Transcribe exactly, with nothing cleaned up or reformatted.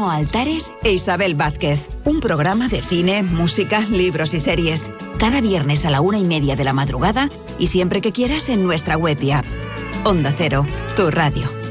Guillermo Altares e Isabel Vázquez. Un programa de cine, música, libros y series. Cada viernes a la una y media de la madrugada y siempre que quieras en nuestra web y app. Onda Cero, tu radio.